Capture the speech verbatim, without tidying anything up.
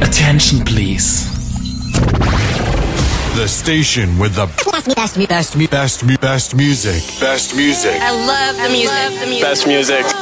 Attention, please. The station with the best, best, best, best, best, best music. Best music. I love the music. Best music.